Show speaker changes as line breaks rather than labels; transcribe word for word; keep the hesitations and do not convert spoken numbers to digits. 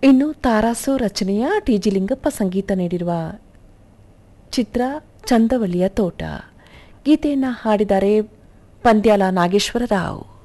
ಇನ್ನು ತಾರಾಸು ರಚನೆಯ T G Lingappa ಸಂಗೀತ ನೀಡಿರುವ ಚಿತ್ರ ಚಂದವಳ್ಳಿಯ ತೋಟ. ಗೀತೆಯನ್ನು ಹಾಡಿದ್ದಾರೆ ಪಂದ್ಯಾಲ ನಾಗೇಶ್ವರ ರಾವ್.